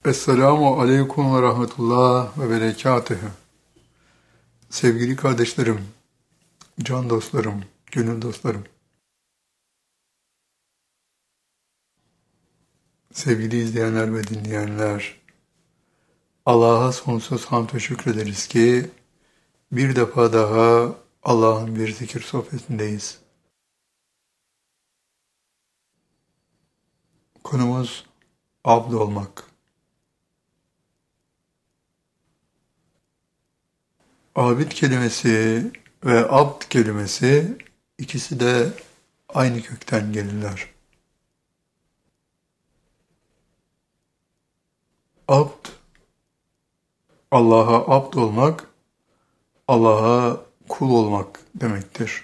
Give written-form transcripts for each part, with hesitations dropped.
Esselamu aleyküm ve rahmetullah ve berekatühü. Sevgili kardeşlerim, can dostlarım, gönül dostlarım, sevgili izleyenler ve dinleyenler, Allah'a sonsuz hamd ve şükrederiz ki bir defa daha Allah'ın bir zikir sohbetindeyiz. Konumuz abd olmak. Abid kelimesi ve abd kelimesi ikisi de aynı kökten gelirler. Abd, Allah'a abd olmak, Allah'a kul olmak demektir.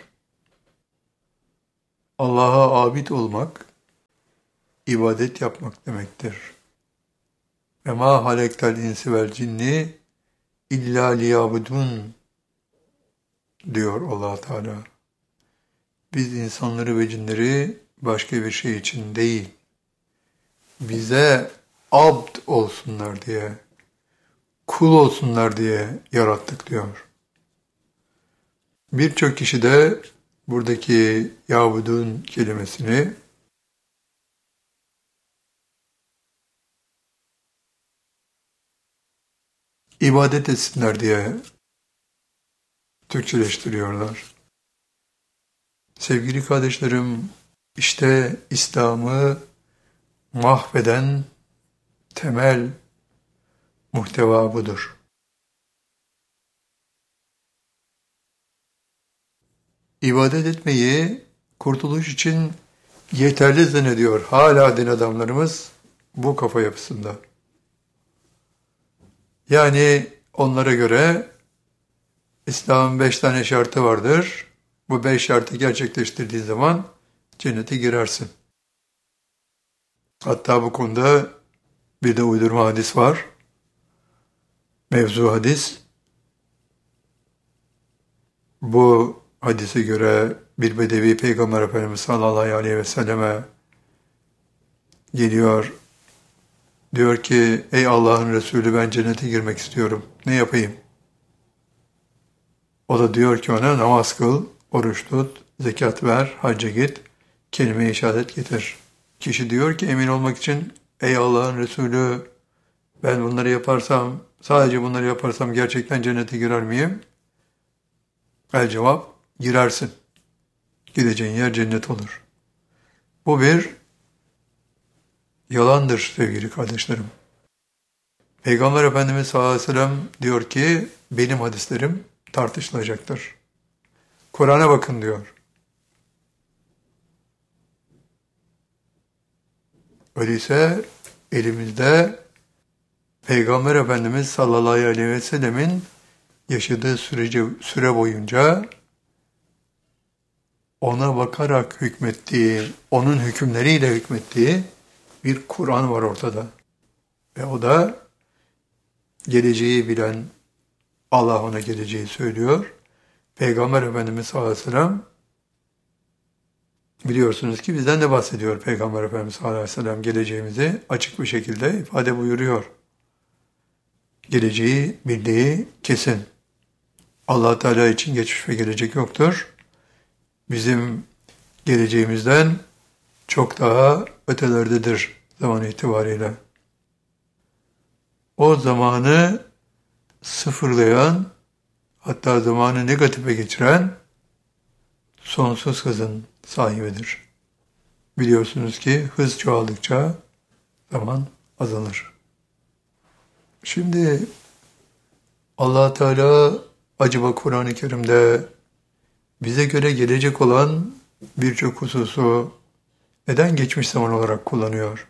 Allah'a abid olmak, ibadet yapmak demektir. Ve ma halektel insi vel cinni illa liyabudun diyor Allah Teala. Biz insanları ve cinleri başka bir şey için değil, bize abd olsunlar diye, kul olsunlar diye yarattık diyor. Birçok kişi de buradaki yabudun kelimesini ibadet etsinler diye Türkçeleştiriyorlar. Sevgili kardeşlerim, işte İslam'ı mahveden temel muhteva budur. İbadet etmeyi kurtuluş için yeterli zannediyor hala din adamlarımız bu kafa yapısında. Yani onlara göre İslam'ın 5 tane şartı vardır. Bu 5 şartı gerçekleştirdiği zaman cennete girersin. Hatta bu konuda bir de uydurma hadis var. Mevzu hadis. Bu hadise göre bir bedevi Peygamber Efendimiz sallallahu aleyhi ve selleme geliyor. Diyor ki, ey Allah'ın Resulü ben cennete girmek istiyorum. Ne yapayım? O da diyor ki ona namaz kıl, oruç tut, zekat ver, hacca git, kelime-i şehadet getir. Kişi diyor ki emin olmak için ey Allah'ın Resulü ben bunları yaparsam, sadece bunları yaparsam gerçekten cennete girer miyim? El cevap girersin. Gideceğin yer cennet olur. Bu bir yalandır sevgili kardeşlerim. Peygamber Efendimiz sallallahu aleyhi ve sellem diyor ki benim hadislerim tartışılacaktır. Kur'an'a bakın diyor. Öyleyse elimizde Peygamber Efendimiz sallallahu aleyhi ve sellemin yaşadığı süre boyunca ona bakarak hükmettiği, onun hükümleriyle hükmettiği bir Kur'an var ortada. Ve o da geleceği bilen Allah ona geleceği söylüyor. Peygamber Efendimiz sallallahu aleyhi ve sellem biliyorsunuz ki bizden de bahsediyor Peygamber Efendimiz sallallahu aleyhi ve sellem geleceğimizi açık bir şekilde ifade buyuruyor. Geleceği bildiği kesin. Allah Teala için geçmiş ve gelecek yoktur. Bizim geleceğimizden çok daha ötelerdedir zaman itibariyle. O zamanı sıfırlayan, hatta zamanı negatife geçiren sonsuz hızın sahibidir. Biliyorsunuz ki hız çoğaldıkça zaman azalır. Şimdi Allah Teala acaba Kur'an-ı Kerim'de bize göre gelecek olan birçok hususu neden geçmiş zaman olarak kullanıyor?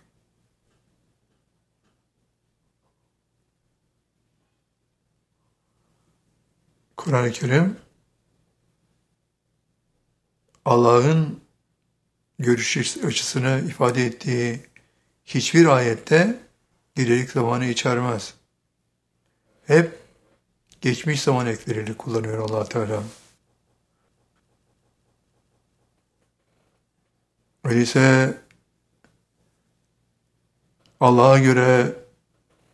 Kur'an-ı Kerim Allah'ın görüş açısını ifade ettiği hiçbir ayette gelecek zamanı içermez. Hep geçmiş zaman ekleriyle kullanıyor Allah Teala. Öyleyse Allah'a göre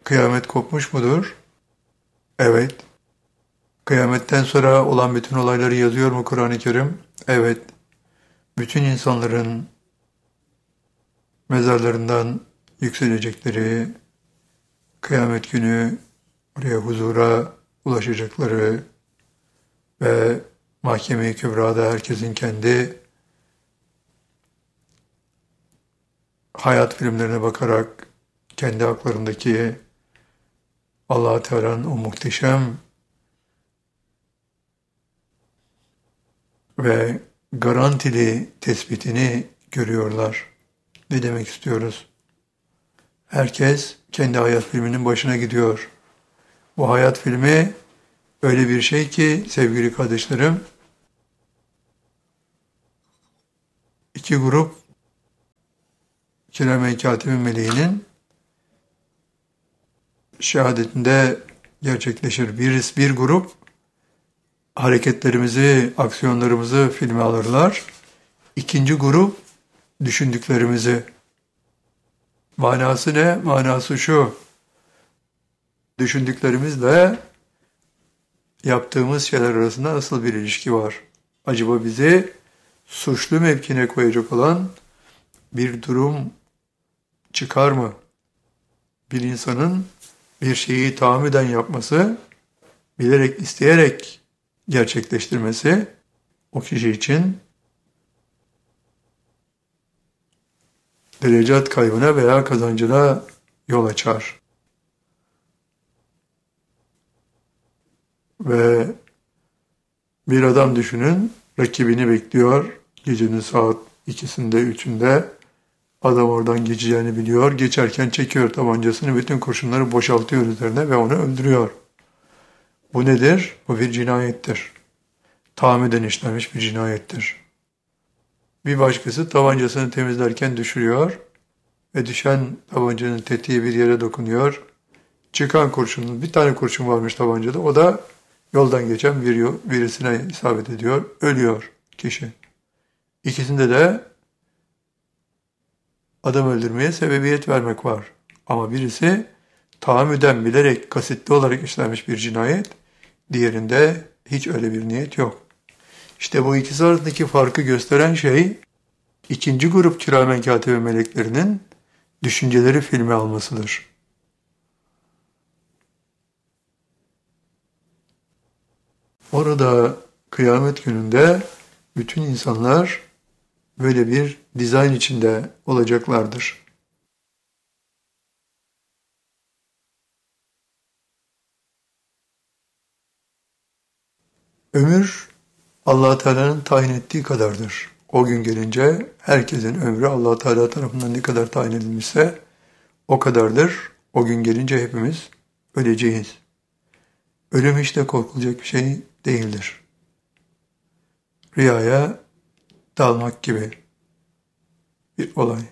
Kıyamet kopmuş mudur? Evet. Kıyametten sonra olan bütün olayları yazıyor mu Kur'an-ı Kerim? Evet. Bütün insanların mezarlarından yükselecekleri, kıyamet günü oraya huzura ulaşacakları ve Mahkeme-i Kübra'da herkesin kendi hayat filmlerine bakarak kendi haklarındaki Allah Teala'nın o muhteşem ve garantili tespitini görüyorlar. Ne demek istiyoruz? Herkes kendi hayat filminin başına gidiyor. Bu hayat filmi öyle bir şey ki sevgili kardeşlerim, iki grup Kiramen Katibin meleğinin şehadetinde gerçekleşir. Bir grup hareketlerimizi, aksiyonlarımızı filme alırlar. İkinci grup düşündüklerimizi. Manası ne? Manası şu. Düşündüklerimizle yaptığımız şeyler arasında nasıl bir ilişki var? Acaba bizi suçlu mevkine koyacak olan bir durum çıkar mı? Bir insanın bir şeyi tahammüden yapması, bilerek, isteyerek gerçekleştirmesi o kişi için derecat kaybına veya kazancına yol açar. Ve bir adam düşünün, rakibini bekliyor. Gecenin saat 2'sinde, 3'ünde adam oradan geçeceğini biliyor. Geçerken çekiyor tabancasını, bütün kurşunları boşaltıyor üzerine ve onu öldürüyor. Bu nedir? Bu bir cinayettir. Tahammüden işlenmiş bir cinayettir. Bir başkası tabancasını temizlerken düşürüyor ve düşen tabancanın tetiği bir yere dokunuyor. Çıkan kurşunun, bir tane kurşun varmış tabancada, o da yoldan geçen birisine isabet ediyor, ölüyor kişi. İkisinde de adam öldürmeye sebebiyet vermek var. Ama birisi tahammüden bilerek, kasıtlı olarak işlenmiş bir cinayet, diğerinde hiç öyle bir niyet yok. İşte bu ikisi arasındaki farkı gösteren şey, ikinci grup kiramen katibe meleklerinin düşünceleri filme almasıdır. Orada kıyamet gününde bütün insanlar böyle bir dizayn içinde olacaklardır. Ömür Allah Teala'nın tayin ettiği kadardır. O gün gelince herkesin ömrü Allah Teala tarafından ne kadar tayin edilmişse o kadardır. O gün gelince hepimiz öleceğiz. Ölüm hiç de korkulacak bir şey değildir. Rüyaya dalmak gibi bir olay.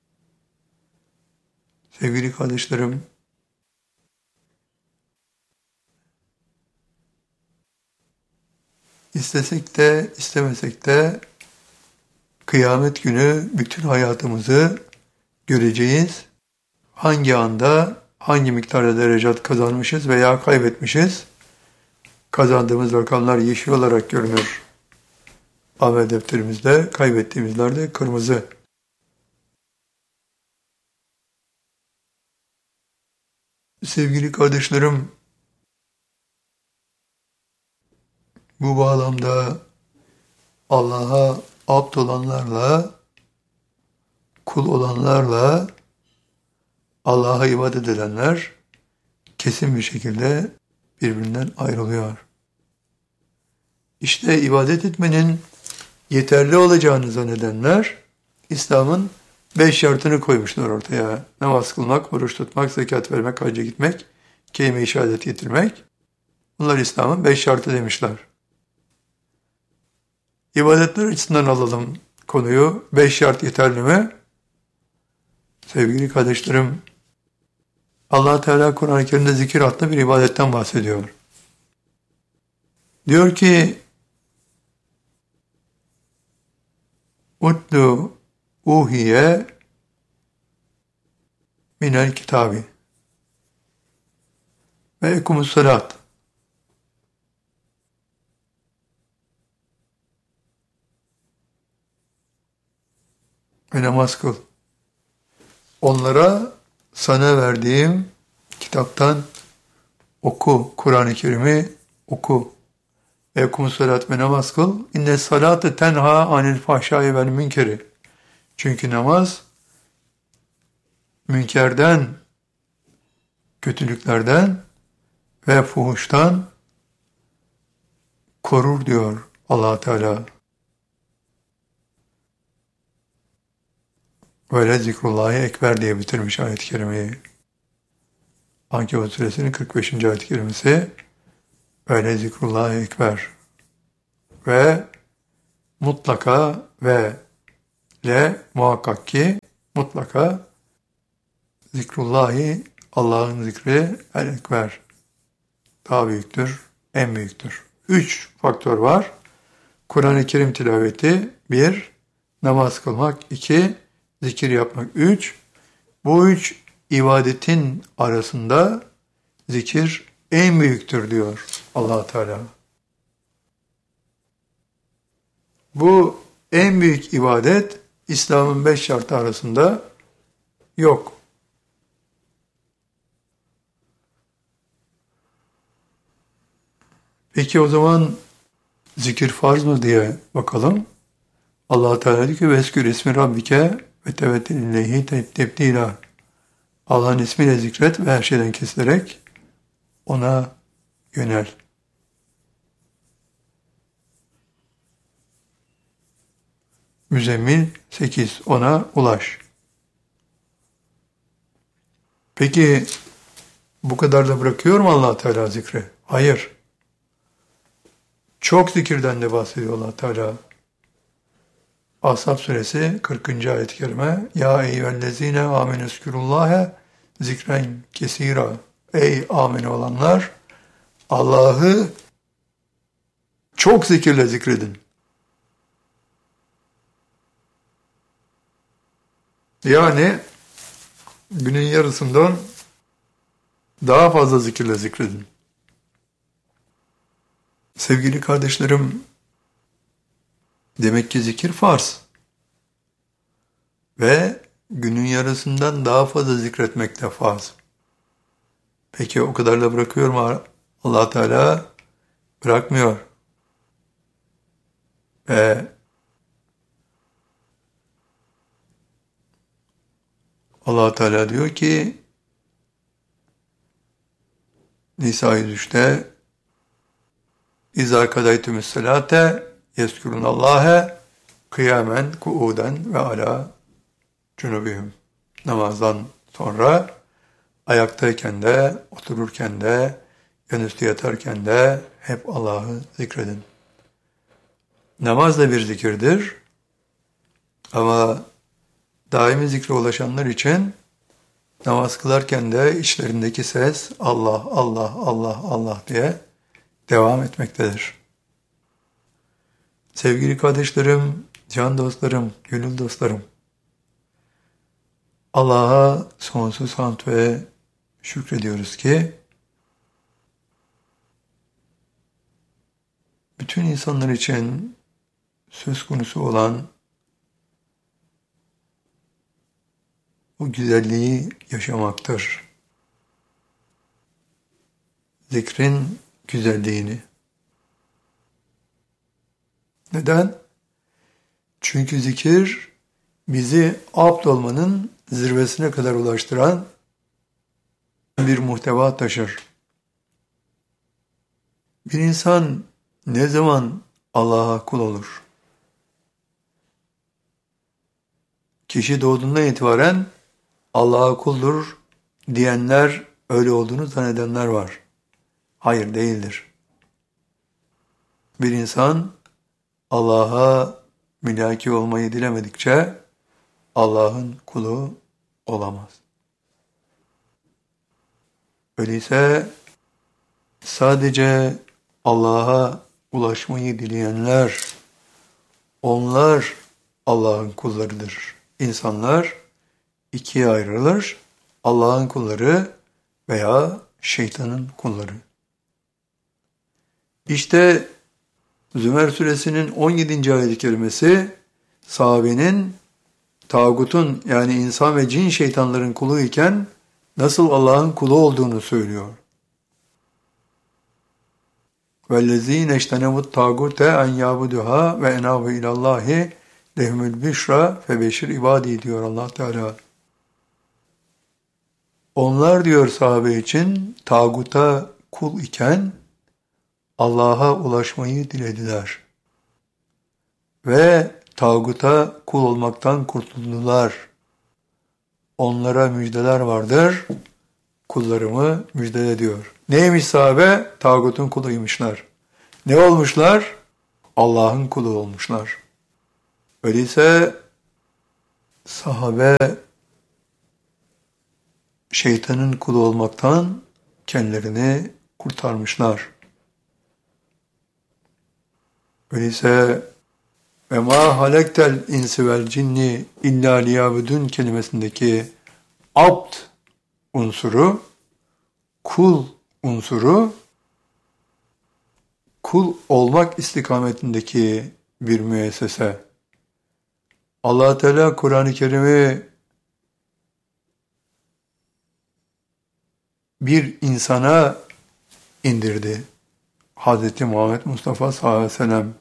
Sevgili kardeşlerim, istesek de istemesek de kıyamet günü bütün hayatımızı göreceğiz. Hangi anda, hangi miktarda derecat kazanmışız veya kaybetmişiz, kazandığımız rakamlar yeşil olarak görünür. Amel defterimizde, kaybettiğimizler de kırmızı. Sevgili kardeşlerim, bu bağlamda Allah'a abd olanlarla, kul olanlarla Allah'a ibadet edenler kesin bir şekilde birbirinden ayrılıyor. İşte ibadet etmenin yeterli olacağını zannedenler İslam'ın 5 şartını koymuşlar ortaya. Namaz kılmak, oruç tutmak, zekat vermek, hacca gitmek, kelime-i şehadet getirmek. Bunlar İslam'ın 5 şartı demişler. İbadetler açısından alalım konuyu. 5 şart yeterli mi? Sevgili kardeşlerim, Allah Teala Kur'an-ı Kerim'de zikir adlı bir ibadetten bahsediyor. Diyor ki, Utlu uhiye minel kitabi. ve ekumus salat. Ve namaz kıl. Onlara sana verdiğim kitaptan oku. Kur'an-ı Kerim'i oku. Ve ekumus salat ve namaz kıl. İnne salate tenha anil fahşai vel münkeri. Çünkü namaz münkerden, kötülüklerden ve fuhuştan korur diyor Allah Teala. Böyle zikrullahi ekber diye bitirmiş ayet-i kerimeyi. Ankebut suresinin 45. ayet-i kerimesi öyle zikrullahi ekber. Ve mutlaka ve muhakkak ki mutlaka zikrullahi Allah'ın zikri el ekber. Daha büyüktür, en büyüktür. 3 faktör var. Kur'an-ı Kerim tilaveti 1, namaz kılmak 2, zikir yapmak 3. Bu 3 ibadetin arasında zikir en büyüktür diyor Allah Teala. Bu en büyük ibadet İslam'ın 5 şartı arasında yok. Peki o zaman zikir farz mı diye bakalım. Allah Teala diyor ki veskür ismi rabbike ve tevekkül ileyhi tebdila. Allah'ın ismiyle zikret ve her şeyden kesilerek ona yönel. Müzzemmil 8, ona ulaş. Peki bu kadar da bırakıyor mu Allah Teala zikri? Hayır. Çok zikirden de bahsediyor Allah Teala. Ashab suresi 40. ayet-i kerime Ya eyyühellezine amenüskürullâhe zikren kesira. Ey amin olanlar Allah'ı çok zikirle zikredin. Yani günün yarısından daha fazla zikirle zikredin. Sevgili kardeşlerim, demek ki zikir farz. Ve günün yarısından daha fazla zikretmek de farz. Peki o kadar da bırakıyor mu Allah Teala? Bırakmıyor. Ve Allah Teala diyor ki Nisa 103'te İzâ kadaytümüs salâte yezkurunallâhe kıyamen kuuden ve alâ cunubihim. Namazdan sonra ayaktayken de, otururken de, yanüstü yatarken de hep Allah'ı zikredin. Namaz da bir zikirdir. Ama daimi zikre ulaşanlar için namaz kılarken de içlerindeki ses Allah, Allah, Allah, Allah diye devam etmektedir. Sevgili kardeşlerim, can dostlarım, gönül dostlarım, Allah'a sonsuz hamd ve şükrediyoruz ki bütün insanlar için söz konusu olan o güzelliği yaşamaktır. Zikrin güzelliğini. Neden? Çünkü zikir bizi abd olmanın zirvesine kadar ulaştıran bir muhteva taşır. Bir insan ne zaman Allah'a kul olur? Kişi doğduğundan itibaren Allah'a kuldur diyenler, öyle olduğunu zannedenler var. Hayır, değildir. Bir insan Allah'a mülaki olmayı dilemedikçe Allah'ın kulu olamaz. Öyleyse sadece Allah'a ulaşmayı dileyenler, onlar Allah'ın kullarıdır. İnsanlar ikiye ayrılır. Allah'ın kulları veya şeytanın kulları. İşte Zümer suresinin 17. ayet-i kerimesi sahabenin tağutun yani insan ve cin şeytanların kulu iken nasıl Allah'ın kulu olduğunu söylüyor. وَالَّذ۪ينَ اَجْتَنَبُوا الطَّاغُوتَ اَنْ يَعْبُدُهَا وَاَنَابُوا اِلَى اللّٰهِ لَهُمُ الْبِشْرَى فَبَشِّرْ ibadi diyor Allah Teala. Onlar diyor sahabe için tağuta kul iken Allah'a ulaşmayı dilediler. Ve tağuta kul olmaktan kurtuldular. Onlara müjdeler vardır. Kullarımı müjdele diyor. Neymiş sahabe? Tağutun kuluymuşlar. Ne olmuşlar? Allah'ın kulu olmuşlar. Öyleyse sahabe şeytanın kulu olmaktan kendilerini kurtarmışlar. Öyleyse ve ma halektel insi vel cinni illa liyabudun kelimesindeki abd unsuru, kul unsuru, kul olmak istikametindeki bir müessese. Allah Teala Kur'an-ı Kerim'i bir insana indirdi. Hz. Muhammed Mustafa sallallahu aleyhi ve sellem.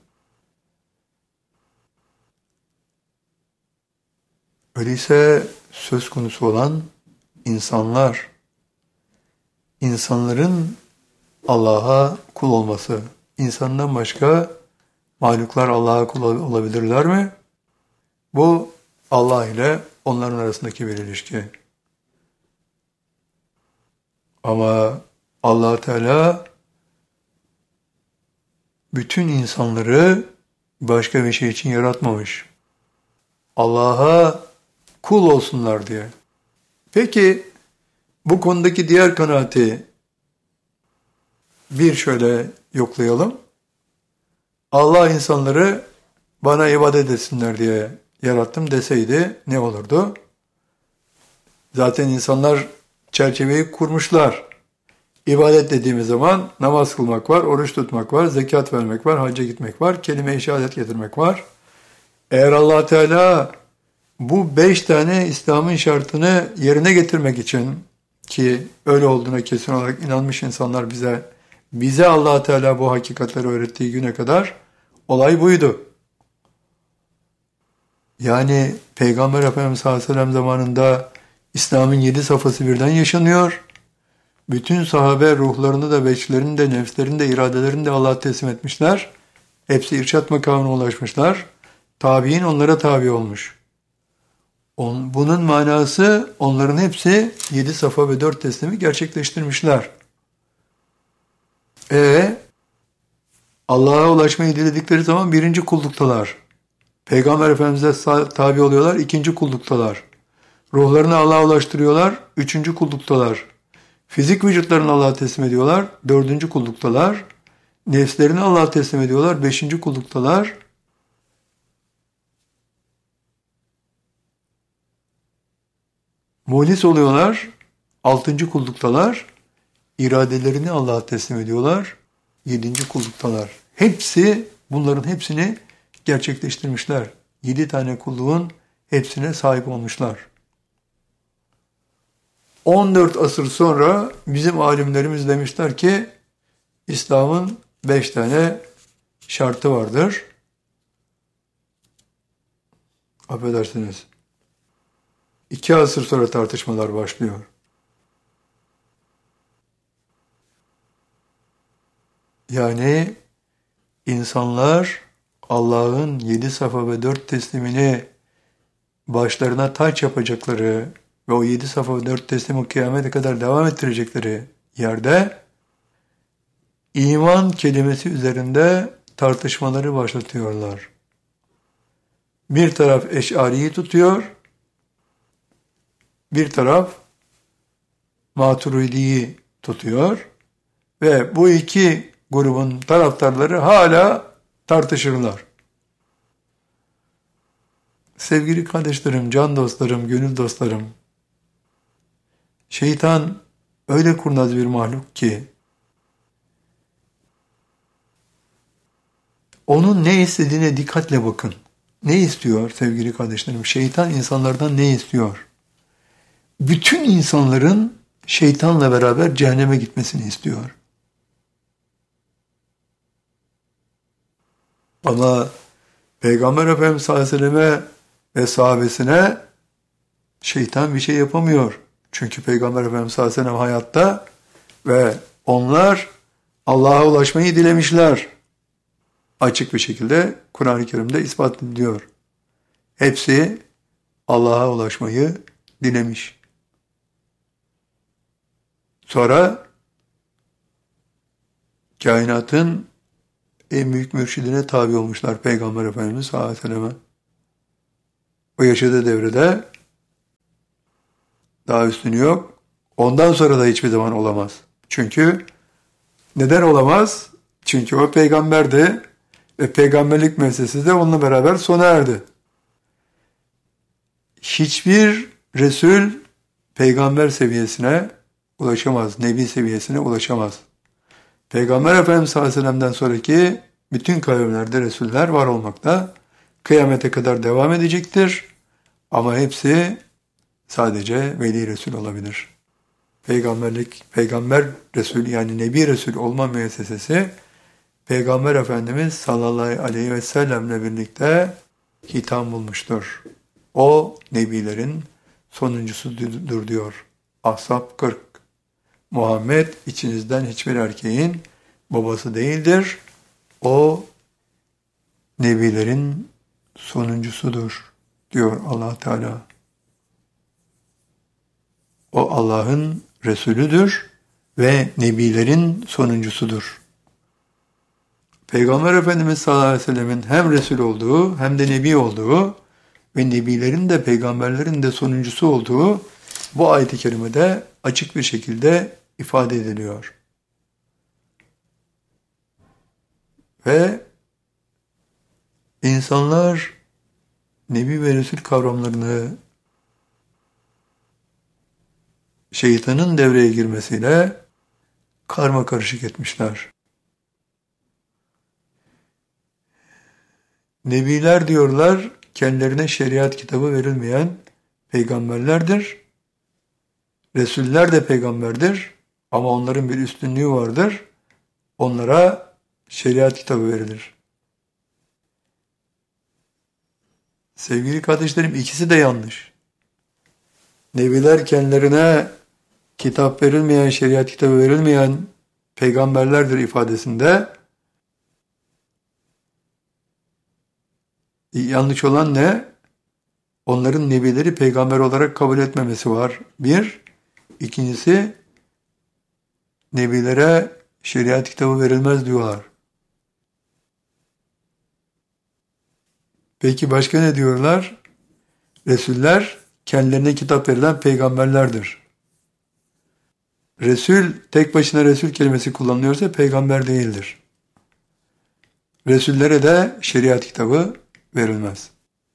Öyleyse söz konusu olan insanlar, insanların Allah'a kul olması, insandan başka mahluklar Allah'a kul olabilirler mi? Bu Allah ile onların arasındaki bir ilişki. Ama Allah Teala bütün insanları başka bir şey için yaratmamış. Allah'a kul olsunlar diye. Peki bu konudaki diğer kanaati bir şöyle yoklayalım. Allah insanları bana ibadet etsinler diye yarattım deseydi ne olurdu? Zaten insanlar çerçeveyi kurmuşlar. İbadet dediğimiz zaman namaz kılmak var, oruç tutmak var, zekat vermek var, hacca gitmek var, kelime-i şehadet getirmek var. Eğer Allah Teala bu 5 tane İslam'ın şartını yerine getirmek için ki öyle olduğuna kesin olarak inanmış insanlar bize Allah Teala bu hakikatleri öğrettiği güne kadar olay buydu. Yani Peygamber Efendimiz sallallahu aleyhi ve sellem zamanında İslam'ın 7 safhası birden yaşanıyor. Bütün sahabe ruhlarını da, beşlerini de, nefslerini de, iradelerini de Allah'a teslim etmişler. Hepsi irşat makamına ulaşmışlar. Tabi'in onlara tabi olmuş. Bunun manası onların hepsi 7 safa ve 4 teslimi gerçekleştirmişler. Allah'a ulaşmayı diledikleri zaman birinci kulluktalar. Peygamber Efendimiz'e tabi oluyorlar, ikinci kulluktalar. Ruhlarını Allah'a ulaştırıyorlar, üçüncü kulluktalar. Fizik vücutlarını Allah'a teslim ediyorlar, dördüncü kulluktalar. Nefslerini Allah'a teslim ediyorlar, beşinci kulluktalar. Muhlis oluyorlar, altıncı kulluktalar. İradelerini Allah'a teslim ediyorlar, yedinci kulluktalar. Bunların hepsini gerçekleştirmişler. 7 tane kulluğun hepsine sahip olmuşlar. 14 asır sonra bizim alimlerimiz demişler ki İslam'ın 5 tane şartı vardır. Affedersiniz. 2 asır sonra tartışmalar başlıyor. Yani insanlar Allah'ın 7 safa ve 4 teslimini başlarına taç yapacakları ve o 7 safa ve 4 teslimi kıyamete kadar devam ettirecekleri yerde iman kelimesi üzerinde tartışmaları başlatıyorlar. Bir taraf Eş'ari'yi tutuyor, bir taraf Maturidi'yi tutuyor ve bu iki grubun taraftarları hala tartışırlar. Sevgili kardeşlerim, can dostlarım, gönül dostlarım, şeytan öyle kurnaz bir mahluk ki onun ne istediğine dikkatle bakın. Ne istiyor sevgili kardeşlerim? Şeytan insanlardan ne istiyor? Bütün insanların şeytanla beraber cehenneme gitmesini istiyor. Ama Peygamber Efendimiz sallallahu aleyhi ve selleme ve sahabesine şeytan bir şey yapamıyor. Çünkü Peygamber Efendimiz sallallahu aleyhi ve sellem hayatta ve onlar Allah'a ulaşmayı dilemişler. Açık bir şekilde Kur'an-ı Kerim'de ispat ediliyor. Hepsi Allah'a ulaşmayı dilemiş. Sonra kainatın en büyük mürşidine tabi olmuşlar Peygamber Efendimiz sallallahu aleyhi ve selleme. O yaşadığı devrede daha üstünü yok. Ondan sonra da hiçbir zaman olamaz. Çünkü neden olamaz? Çünkü o peygamberdi ve peygamberlik müessesesi de onunla beraber sona erdi. Hiçbir Resul peygamber seviyesine ulaşamaz, Nebi seviyesine ulaşamaz. Peygamber Efendimiz sallallahu aleyhi ve sellem'den sonraki bütün kavimlerde Resuller var olmakta. Kıyamete kadar devam edecektir. Ama hepsi sadece Veli Resul olabilir. Peygamber Resul yani Nebi Resul olma müessesesi Peygamber Efendimiz sallallahu aleyhi ve sellemle birlikte hitam bulmuştur. O Nebilerin sonuncusudur diyor. Ashab 40. Muhammed içinizden hiçbir erkeğin babası değildir. O Nebilerin sonuncusudur diyor Allah Teala. O Allah'ın Resulüdür ve Nebilerin sonuncusudur. Peygamber Efendimiz sallallahu aleyhi ve sellemin hem Resul olduğu hem de Nebi olduğu ve Nebilerin de peygamberlerin de sonuncusu olduğu bu ayet-i kerimede açık bir şekilde ifade ediliyor. Ve insanlar Nebi ve Resul kavramlarını şeytanın devreye girmesiyle karma karışık etmişler. Nebiler diyorlar, kendilerine şeriat kitabı verilmeyen peygamberlerdir. Resuller de peygamberdir ama onların bir üstünlüğü vardır. Onlara şeriat kitabı verilir. Sevgili kardeşlerim, ikisi de yanlış. Nebiler kendilerine kitap verilmeyen, şeriat kitabı verilmeyen peygamberlerdir ifadesinde yanlış olan ne? Onların nebileri peygamber olarak kabul etmemesi var. Bir. İkincisi, nebilere şeriat kitabı verilmez diyorlar. Peki başka ne diyorlar? Resuller kendilerine kitap verilen peygamberlerdir. Resul, tek başına Resul kelimesi kullanılıyorsa peygamber değildir. Resullere de şeriat kitabı verilmez.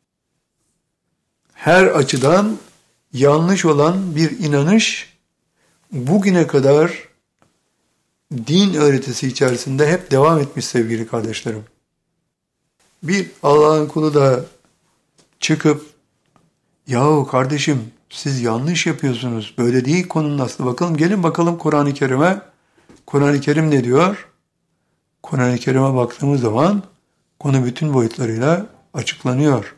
Her açıdan yanlış olan bir inanış bugüne kadar din öğretisi içerisinde hep devam etmiş sevgili kardeşlerim. Bir Allah'ın kulu da çıkıp yahu kardeşim siz yanlış yapıyorsunuz. Böyle değil konunun aslı. Bakalım gelin bakalım Kur'an-ı Kerim'e. Kur'an-ı Kerim ne diyor? Kur'an-ı Kerim'e baktığımız zaman konu bütün boyutlarıyla açıklanıyor.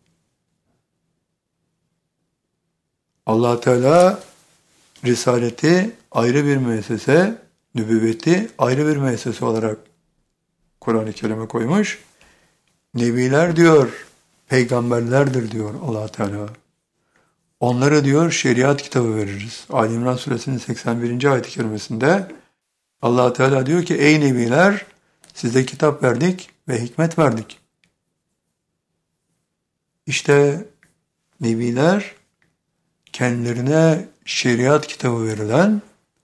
Allah Teala risaleti ayrı bir müessese, nübüvveti ayrı bir müessese olarak Kur'an-ı Kerim'e koymuş. Nebiler diyor, peygamberlerdir diyor Allah Teala. Onlara diyor şeriat kitabı veririz. Ali İmran suresinin 81. ayet-i kerimesinde Allah Teala diyor ki ey nebiler size kitap verdik ve hikmet verdik. İşte nebiler kendilerine şeriat kitabı verilen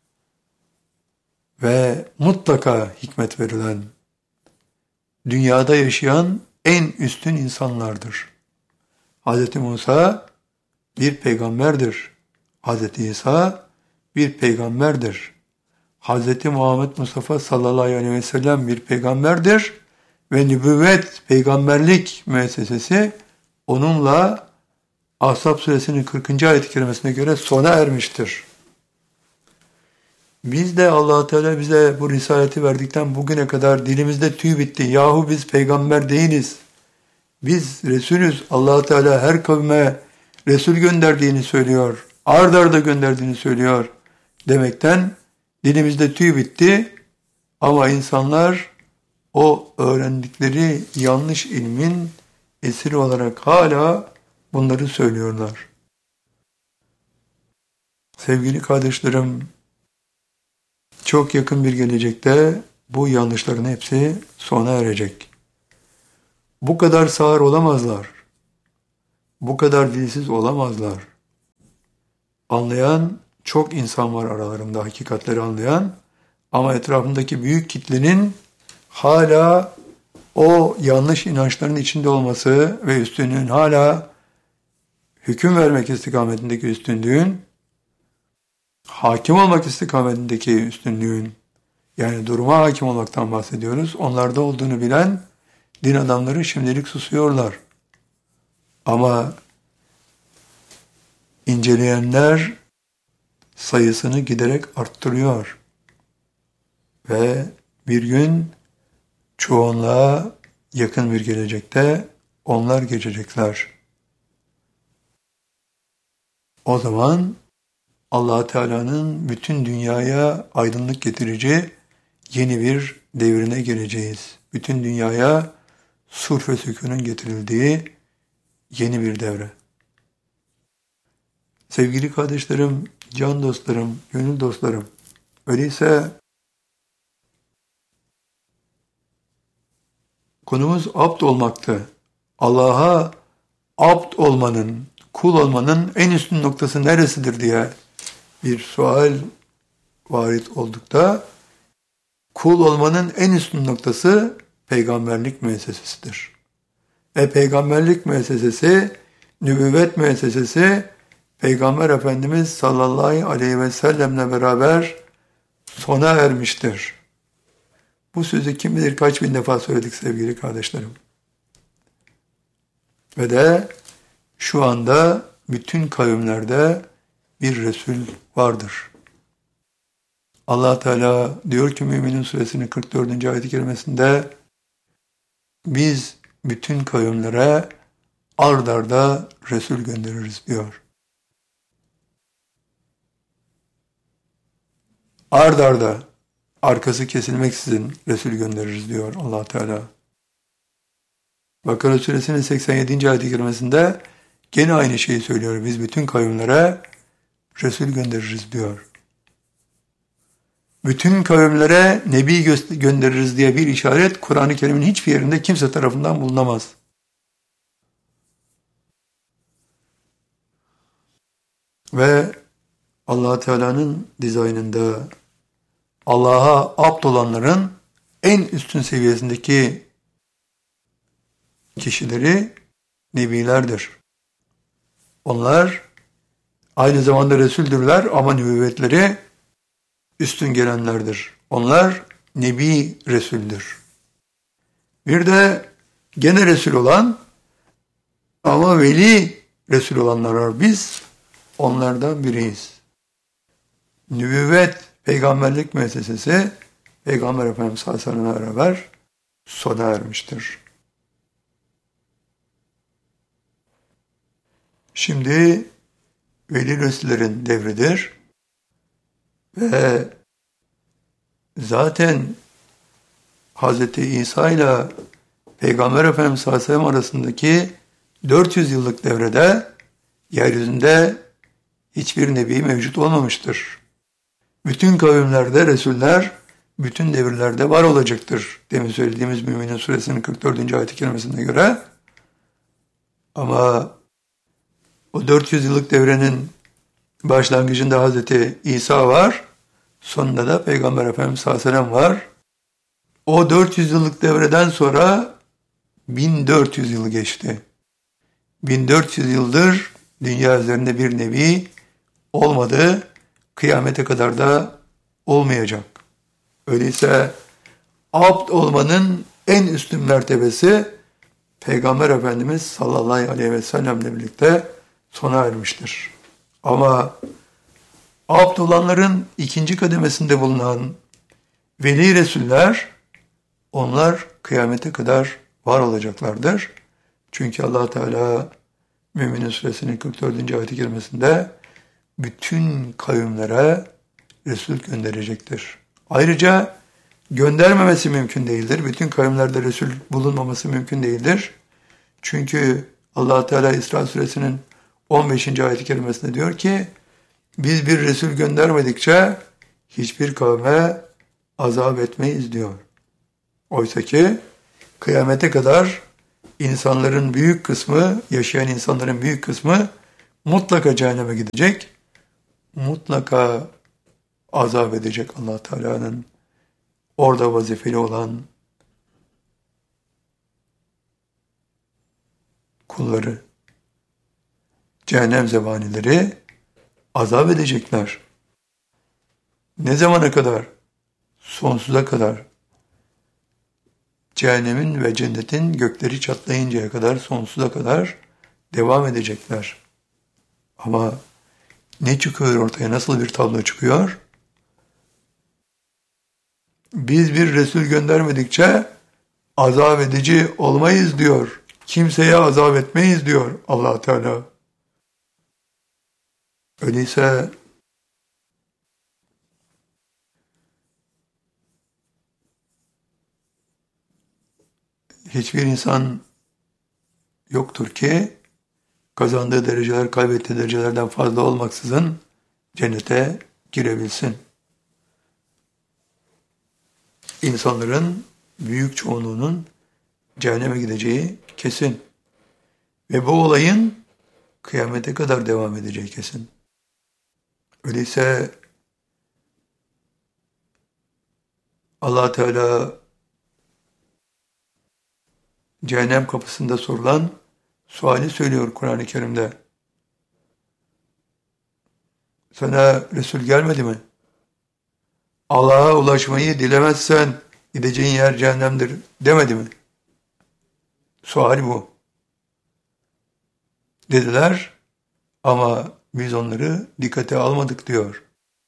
ve mutlaka hikmet verilen dünyada yaşayan en üstün insanlardır. Hz. Musa bir peygamberdir. Hz. İsa bir peygamberdir. Hz. Muhammed Mustafa sallallahu aleyhi ve sellem bir peygamberdir ve nübüvvet, peygamberlik müessesesi onunla Ahzab suresinin 40. ayet-i kerimesine göre sona ermiştir. Biz de Allah Teala bize bu risaleti verdikten bugüne kadar dilimizde tüy bitti. Yahu biz peygamber değiliz. Biz Resulüz. Allah Teala her kavme Resul gönderdiğini söylüyor. Ard arda gönderdiğini söylüyor demekten dilimizde tüy bitti. Ama insanlar o öğrendikleri yanlış ilmin esiri olarak hala bunları söylüyorlar. Sevgili kardeşlerim, çok yakın bir gelecekte bu yanlışların hepsi sona erecek. Bu kadar sağır olamazlar. Bu kadar dilsiz olamazlar. Anlayan çok insan var aralarında, hakikatleri anlayan, ama etrafındaki büyük kitlenin hala o yanlış inançların içinde olması ve üstünlüğün hala hüküm vermek istikametindeki üstünlüğün, hakim olmak istikametindeki üstünlüğün, yani duruma hakim olmaktan bahsediyoruz. Onlarda olduğunu bilen din adamları şimdilik susuyorlar. Ama inceleyenler sayısını giderek arttırıyor. Ve bir gün çoğunluğa yakın bir gelecekte onlar geçecekler. O zaman Allah Teala'nın bütün dünyaya aydınlık getirici yeni bir devrine geleceğiz. Bütün dünyaya sulh ve sükûnun getirildiği yeni bir devre. Sevgili kardeşlerim, can dostlarım, gönül dostlarım, öyleyse konumuz abd olmaktı. Allah'a abd olmanın, kul olmanın en üstün noktası neresidir diye bir sual varit oldukta, kul olmanın en üstün noktası peygamberlik müessesesidir. Peygamberlik müessesesi, nübüvvet müessesesi, Peygamber Efendimiz sallallahu aleyhi ve sellemle beraber sona ermiştir. Bu sözü kim bilir kaç bin defa söyledik sevgili kardeşlerim. Ve de şu anda bütün kavimlerde bir Resul vardır. Allah Teala diyor ki Mü'minun suresinin 44. ayet-i kerimesinde, biz bütün kavimlere ard arda Resul göndeririz diyor. Ard arda, arkası kesilmeksizin Resul göndeririz diyor Allah Teala. Bakara suresinin 87. ayet-i kerimesinde gene aynı şeyi söylüyor. Biz bütün kavimlere Resul göndeririz diyor. Bütün kavimlere Nebi göndeririz diye bir işaret Kur'an-ı Kerim'in hiçbir yerinde kimse tarafından bulunamaz. Ve Allah Teala'nın dizaynında Allah'a abd olanların en üstün seviyesindeki kişileri nebilerdir. Onlar aynı zamanda Resuldürler ama nübüvvetleri üstün gelenlerdir. Onlar Nebi Resul'dür. Bir de gene Resul olan ama veli Resul olanlar var. Biz onlardan biriyiz. Nübüvvet, peygamberlik müessesesi Peygamber Efendimiz sallallahu aleyhi ve sellem'le beraber sona ermiştir. Şimdi veli Resullerin devridir ve zaten Hz. İsa ile Peygamber Efendimiz sallallahu aleyhi ve sellem arasındaki 400 yıllık devrede yeryüzünde hiçbir nebi mevcut olmamıştır. Bütün kavimlerde Resuller bütün devirlerde var olacaktır. Demin söylediğimiz Mü'minin suresinin 44. ayet-i kerimesine göre. Ama o 400 yıllık devrenin başlangıcında Hazreti İsa var. Sonunda da Peygamber Efendimiz sallallahu aleyhi ve sellem var. O 400 yıllık devreden sonra 1400 yıl geçti. 1400 yıldır dünya üzerinde bir nebi olmadı. kıyamete kadar da olmayacak. Öyleyse abd olmanın en üstün mertebesi Peygamber Efendimiz sallallahu aleyhi ve sellemle birlikte sona ermiştir. Ama abd olanların ikinci kademesinde bulunan veli resuller, onlar kıyamete kadar var olacaklardır. Çünkü Allah Teala Mü'minin Suresinin 44. ayet-i kerimesinde bütün kavimlere Resul gönderecektir. Ayrıca göndermemesi mümkün değildir. Bütün kavimlerde Resul bulunmaması mümkün değildir. Çünkü Allah Teala İsra Suresinin 15. ayet-i kerimesinde diyor ki, biz bir Resul göndermedikçe hiçbir kavme azap etmeyiz diyor. Oysa ki kıyamete kadar insanların büyük kısmı, yaşayan insanların büyük kısmı mutlaka cehenneme gidecek. Mutlaka azap edecek Allah Teala'nın orada vazifeli olan kulları. Cehennem zebanileri azap edecekler. Ne zamana kadar? Sonsuza kadar. Cehennemin ve cennetin gökleri çatlayıncaya kadar, sonsuza kadar devam edecekler. Ama ne çıkıyor ortaya? Nasıl bir tablo çıkıyor? Biz bir Resul göndermedikçe azap edici olmayız diyor. Kimseye azap etmeyiz diyor Allah Teala. Öyleyse hiçbir insan yoktur ki kazandığı dereceler kaybettiği derecelerden fazla olmaksızın cennete girebilsin. İnsanların büyük çoğunluğunun cehenneme gideceği kesin. Ve bu olayın kıyamete kadar devam edeceği kesin. Öyleyse Allah Teala cehennem kapısında sorulan suali söylüyor Kur'an-ı Kerim'de. Sana Resul gelmedi mi? Allah'a ulaşmayı dilemezsen gideceğin yer cehennemdir demedi mi? Sual bu. Dediler ama biz onları dikkate almadık diyor.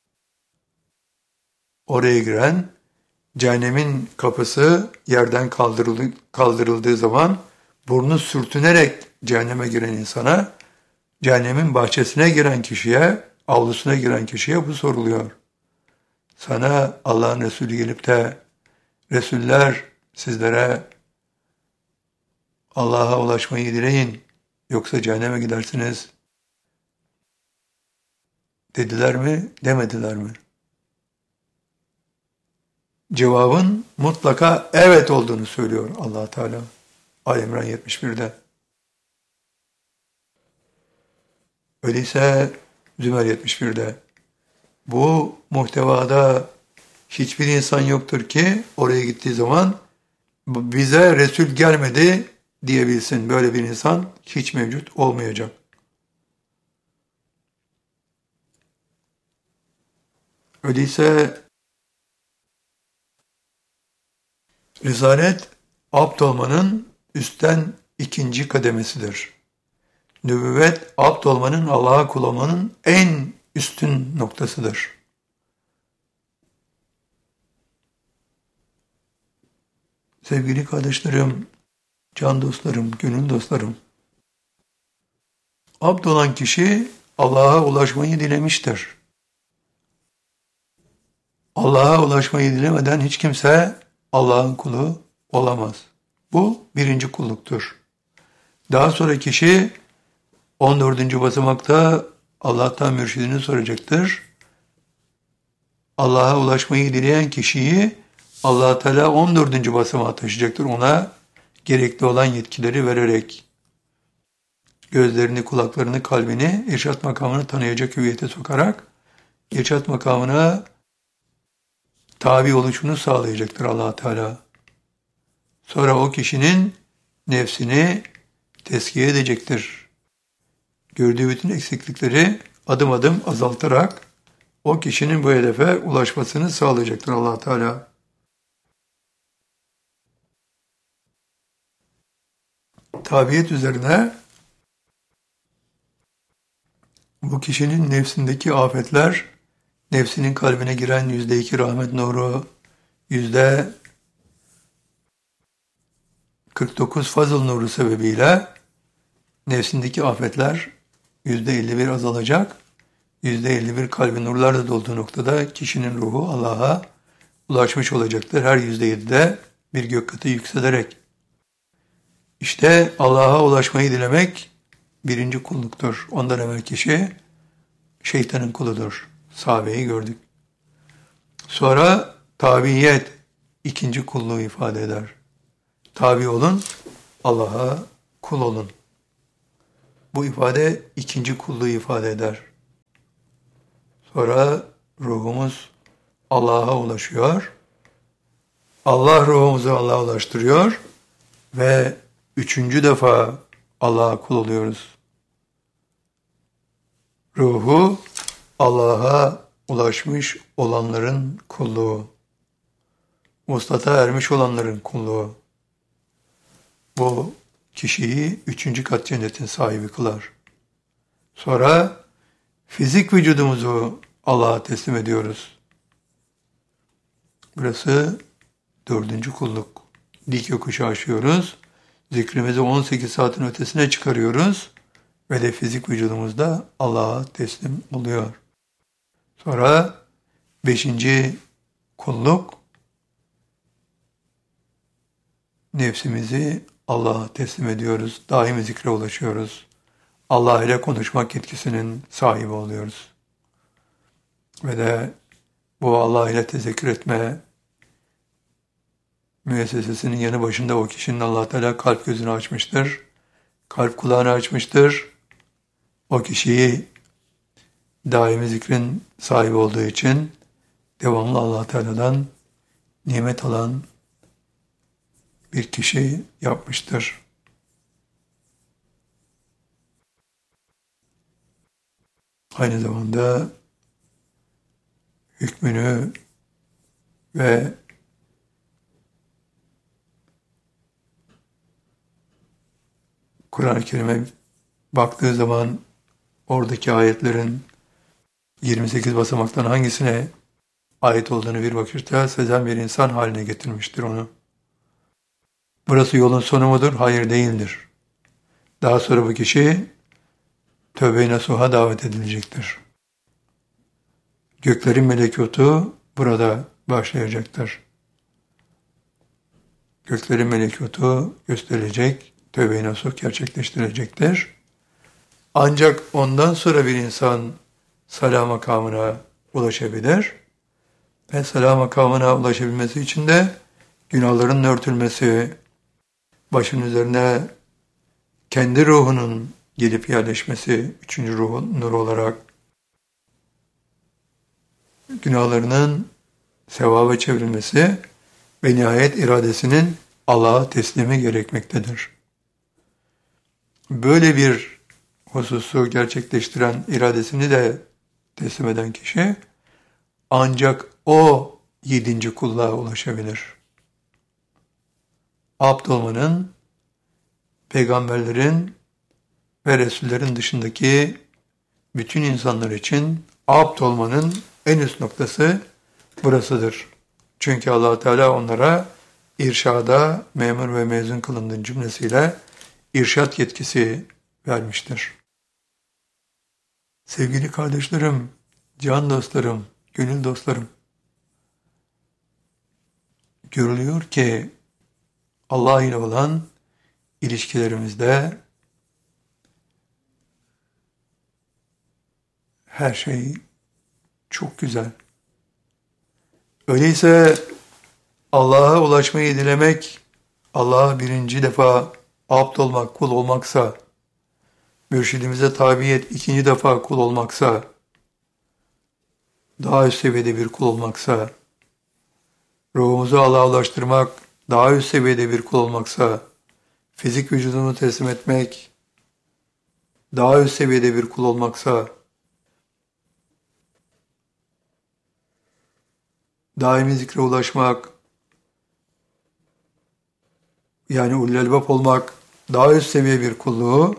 Oraya giren cehennemin kapısı yerden kaldırıldığı zaman burnu sürtünerek cehenneme giren insana, cehennemin bahçesine giren kişiye, avlusuna giren kişiye bu soruluyor. Sana Allah'ın Resulü gelip de Resuller sizlere Allah'a ulaşmayı dileyin yoksa cehenneme gidersiniz dediler mi, demediler mi? Cevabın mutlaka evet olduğunu söylüyor Allah Teala. Ali İmran 71'de. Öyleyse Zümer 71'de. Bu muhtevada hiçbir insan yoktur ki oraya gittiği zaman bize Resul gelmedi diyebilsin. Böyle bir insan hiç mevcut olmayacak. Öyleyse Risalet, abd olmanın üstten ikinci kademesidir. Nübüvvet, abd olmanın, Allah'a kul olmanın en üstün noktasıdır. Sevgili kardeşlerim, can dostlarım, gönül dostlarım, abd olan kişi Allah'a ulaşmayı dilemiştir. Allah'a ulaşmayı dilemeden hiç kimse Allah'ın kulu olamaz. Bu birinci kulluktur. Daha sonra kişi 14. basamakta Allah'tan mürşidini soracaktır. Allah'a ulaşmayı dileyen kişiyi Allah Teala 14. basamağa taşıyacaktır. Ona gerekli olan yetkileri vererek gözlerini, kulaklarını, kalbini irşat makamını tanıyacak hüviyete sokarak irşat makamına tabi oluşunu sağlayacaktır Allah Teala. Sonra o kişinin nefsini tezkiye edecektir. Gördüğü bütün eksiklikleri adım adım azaltarak o kişinin bu hedefe ulaşmasını sağlayacaktır Allah Teala. Tabiyet üzerine bu kişinin nefsindeki afetler, nefsinin kalbine giren %2 rahmet nuru, %49 fazıl nuru sebebiyle nefsindeki afetler %51 azalacak. %51 kalbi nurlarla dolduğu noktada kişinin ruhu Allah'a ulaşmış olacaktır. Her %7'de bir gök katı yükselerek. İşte Allah'a ulaşmayı dilemek birinci kulluktur. Ondan evvel kişi şeytanın kuludur. Sahabeyi gördük. Sonra tabiyet ikinci kulluğu ifade eder. Tabi olun, Allah'a kul olun. Bu ifade ikinci kulluğu ifade eder. Sonra ruhumuz Allah'a ulaşıyor. Allah ruhumuzu Allah'a ulaştırıyor ve üçüncü defa Allah'a kul oluyoruz. Ruhu Allah'a ulaşmış olanların kulluğu. Vuslata ermiş olanların kulluğu. Bu kişiyi üçüncü kat cennetin sahibi kılar. Sonra fizik vücudumuzu Allah'a teslim ediyoruz. Burası dördüncü kulluk. Dik yokuşu aşıyoruz. Zikrimizi 18 saatin ötesine çıkarıyoruz. Ve de fizik vücudumuzda Allah'a teslim oluyor. Sonra beşinci kulluk, nefsimizi Allah'a teslim ediyoruz. Daimi zikre ulaşıyoruz. Allah ile konuşmak yetkisinin sahibi oluyoruz. Ve de bu Allah ile tezekkür etme müessesesinin yanı başında o kişinin Allah Teala kalp gözünü açmıştır. Kalp kulağını açmıştır. O kişiyi daimi zikrin sahibi olduğu için devamlı Allah Teala'dan nimet alan bir kişi yapmıştır. Aynı zamanda hükmünü ve Kur'an-ı Kerim'e baktığı zaman oradaki ayetlerin 28 basamaktan hangisine ait olduğunu bir bakışta sezen bir insan haline getirmiştir onu. Burası yolun sonu mudur? Hayır, değildir. Daha sonra bu kişi tövbe-i nasuha davet edilecektir. Göklerin melekotu burada başlayacaktır. Göklerin melekotu gösterilecek, tövbe-i nasuh gerçekleştirilecektir. Ancak ondan sonra bir insan salah makamına ulaşabilir ve salah makamına ulaşabilmesi için de günahların örtülmesi, başın üzerine kendi ruhunun gelip yerleşmesi, üçüncü ruh, nur olarak günahlarının sevaba çevrilmesi ve nihayet iradesinin Allah'a teslimi gerekmektedir. Böyle bir hususu gerçekleştiren, iradesini de teslim eden kişi ancak o yedinci kulluğa ulaşabilir. Abd olmanın, peygamberlerin ve Resullerin dışındaki bütün insanlar için abd olmanın en üst noktası burasıdır. Çünkü Allah Teala onlara irşada memur ve mezun kılındığın cümlesiyle irşat yetkisi vermiştir. Sevgili kardeşlerim, can dostlarım, gönül dostlarım, görülüyor ki Allah ile olan ilişkilerimizde her şey çok güzel. Öyleyse Allah'a ulaşmayı dilemek, Allah'a birinci defa abd olmak, kul olmaksa, mürşidimize tabiyet ikinci defa kul olmaksa, daha üst seviyede bir kul olmaksa, ruhumuzu Allah'a ulaştırmak, daha üst seviyede bir kul olmaksa, fizik vücudunu teslim etmek, daha üst seviyede bir kul olmaksa, daimi zikre ulaşmak, yani ulul albab olmak daha üst seviye bir kulluğu,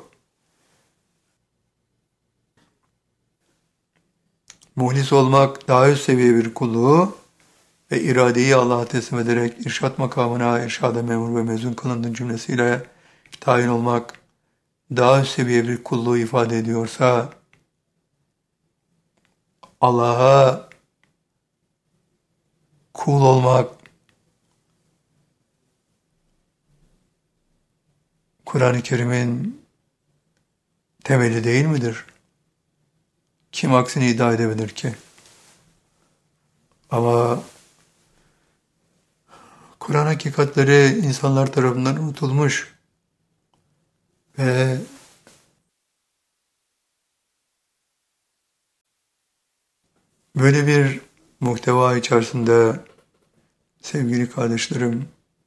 muhlis olmak daha üst seviye bir kulluğu ve iradeyi Allah'a teslim ederek irşat makamına irşada memur ve mezun kılındığın cümlesiyle tayin olmak daha üst seviye bir kulluğu ifade ediyorsa, Allah'a kul olmak, Kur'an-ı Kerim'in temeli değil midir? Kim aksini iddia edebilir ki? Ama Kur'an hakikatleri insanlar tarafından unutulmuş ve böyle bir muhteva içerisinde sevgili kardeşlerim,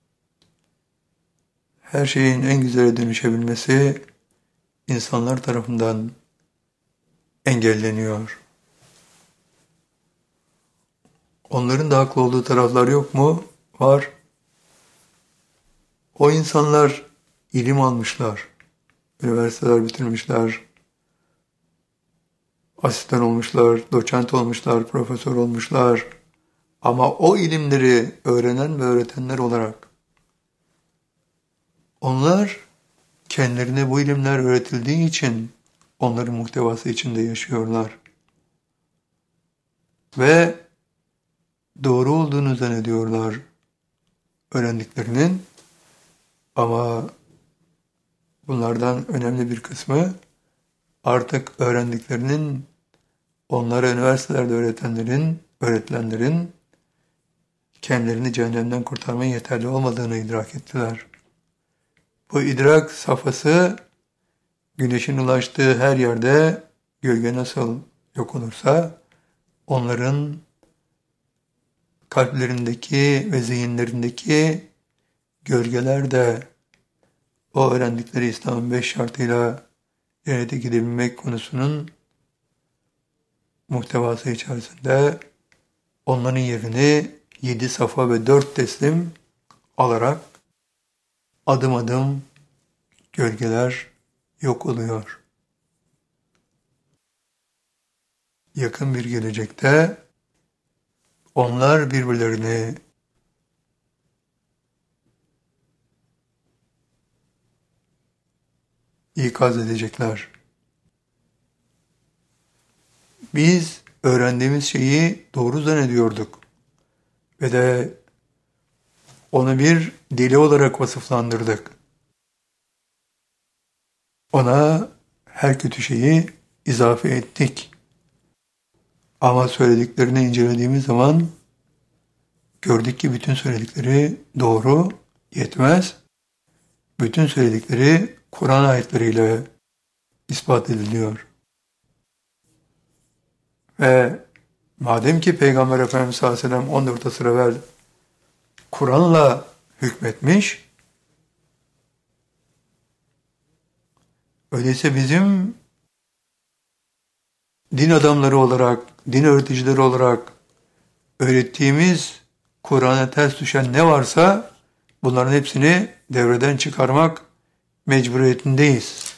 her şeyin en güzele dönüşebilmesi insanlar tarafından engelleniyor. Onların da haklı olduğu taraflar yok mu? Var. O insanlar ilim almışlar, üniversiteler bitirmişler, asistan olmuşlar, doçent olmuşlar, profesör olmuşlar. Ama o ilimleri öğrenen ve öğretenler olarak onlar kendilerine bu ilimler öğretildiği için onların muhtevası içinde yaşıyorlar. Ve doğru olduğunu zannediyorlar öğrendiklerinin, ama bunlardan önemli bir kısmı artık öğrendiklerinin onlara üniversitelerde öğretilenlerin kendilerini cehennemden kurtarmaya yeterli olmadığını idrak ettiler. Bu idrak safhası güneşin ulaştığı her yerde gölge nasıl yok olursa onların kalplerindeki ve zihinlerindeki gölgeler de o öğrendikleri İslam'ın 5 şartıyla yerine gidebilmek konusunun muhtevası içerisinde onların yerini 7 safa ve 4 teslim alarak adım adım gölgeler yok oluyor. Yakın bir gelecekte onlar birbirlerini ikaz edecekler. Biz öğrendiğimiz şeyi doğru zannediyorduk ve de onu bir deli olarak vasıflandırdık. Ona her kötü şeyi izafe ettik. Ama söylediklerini incelediğimiz zaman gördük ki bütün söyledikleri doğru, yetmez. Bütün söyledikleri Kur'an ayetleriyle ispat ediliyor. Ve madem ki Peygamber Efendimiz sallallahu aleyhi ve sellem 14 asır evvel Kur'an'la hükmetmiş, öyleyse bizim din adamları olarak, din öğreticileri olarak öğrettiğimiz Kur'an'a ters düşen ne varsa bunların hepsini devreden çıkarmak mecburiyetindeyiz.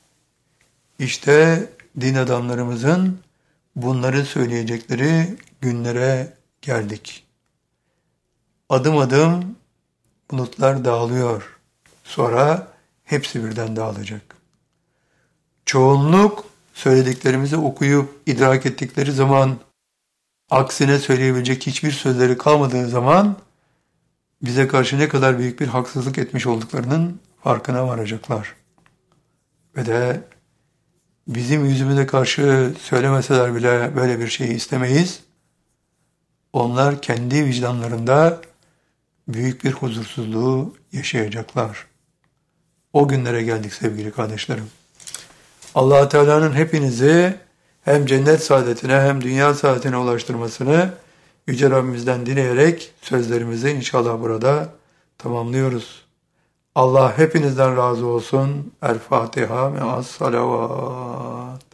İşte din adamlarımızın bunları söyleyecekleri günlere geldik. Adım adım bulutlar dağılıyor. Sonra hepsi birden dağılacak. Çoğunluk söylediklerimizi okuyup idrak ettikleri zaman, aksine söyleyebilecek hiçbir sözleri kalmadığı zaman bize karşı ne kadar büyük bir haksızlık etmiş olduklarının farkına varacaklar. Ve de bizim yüzümüze karşı söylemeseler bile böyle bir şeyi istemeyiz. Onlar kendi vicdanlarında büyük bir huzursuzluğu yaşayacaklar. O günlere geldik sevgili kardeşlerim. Allah Teala'nın hepinizi hem cennet saadetine hem dünya saadetine ulaştırmasını Yüce Rabbimizden dileyerek sözlerimizi inşallah burada tamamlıyoruz. Allah hepinizden razı olsun. El Fatiha me'as salavat.